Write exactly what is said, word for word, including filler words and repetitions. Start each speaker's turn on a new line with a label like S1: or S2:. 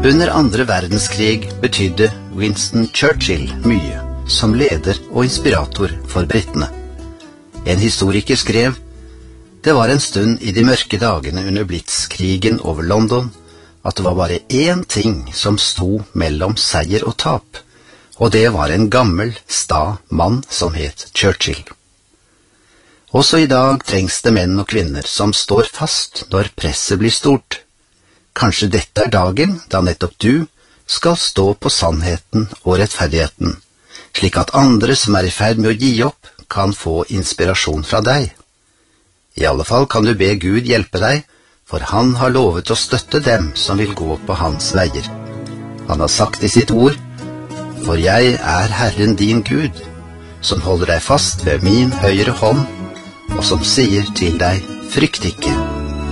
S1: Under andre verdenskrig betydde Winston Churchill mye som leder og inspirator for britene. En historiker skrev: «Det var en stund i de mørke dagene under Blitzkrigen over London at det var bare én ting som sto mellom seier og tap, og det var en gammel, sta mann som het Churchill.» Også i dag trengs det menn og kvinner som står fast når presset blir stort. Kanskje dette er dagen da nettopp du skal stå på sannheten og rettferdigheten, slik at andre som er i ferd med å gi opp, kan få inspirasjon fra deg. I alle fall kan du be Gud hjelpe deg, for han har lovet å støtte dem som vil gå på hans veier. Han har sagt i sitt ord: «For jeg er Herren din Gud, som holder deg fast ved min høyre hånd, og som sier til deg, frykt ikke,